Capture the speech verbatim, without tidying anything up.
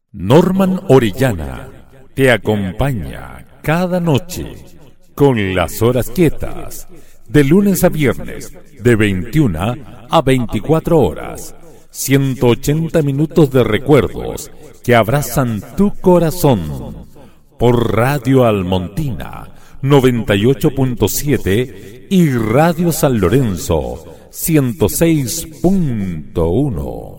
Norman Orellana te acompaña cada noche con las horas quietas, de lunes a viernes, de veintiuna a veinticuatro horas. ciento ochenta minutos de recuerdos que abrazan tu corazón. Por Radio Almontina noventa y ocho punto siete y Radio San Lorenzo ciento seis punto uno.